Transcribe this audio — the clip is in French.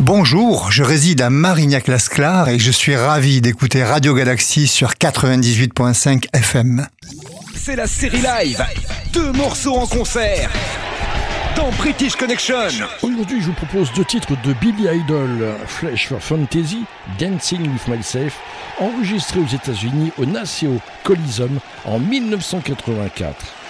Bonjour, je réside à Marignac-Lasclar et je suis ravi d'écouter Radio Galaxy sur 98.5 FM. C'est la série live, 2 morceaux en concert dans British Connection. Aujourd'hui, je vous propose 2 titres de Billy Idol, Flesh for Fantasy, Dancing with Myself, enregistré aux États-Unis au Naseo Coliseum en 1984.